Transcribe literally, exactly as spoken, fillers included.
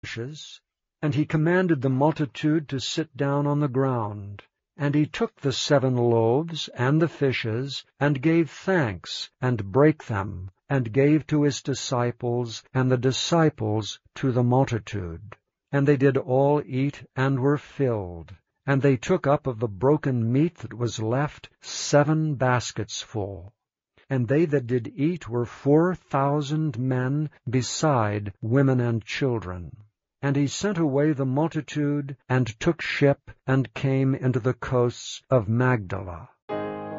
fishes. And he commanded the multitude to sit down on the ground. And he took the seven loaves and the fishes, and gave thanks, and brake them, and gave to his disciples, and the disciples to the multitude. And they did all eat, and were filled. And they took up of the broken meat that was left seven baskets full. And they that did eat were four thousand men, beside women and children. And he sent away the multitude, and took ship, and came into the coasts of Magdala.